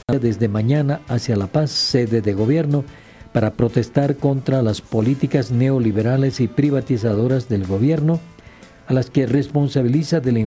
desde mañana hacia La Paz, sede de gobierno, para protestar contra las políticas neoliberales y privatizadoras del gobierno, a las que responsabiliza de la